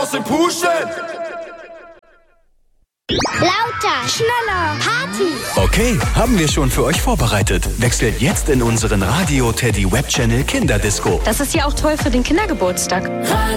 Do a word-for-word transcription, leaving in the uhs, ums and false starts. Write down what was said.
aus dem Puschen. Lauter, schneller, Party. Okay, haben wir schon für euch vorbereitet. Wechselt jetzt in unseren Radio Teddy Web Channel Kinderdisco. Das ist ja auch toll für den Kindergeburtstag.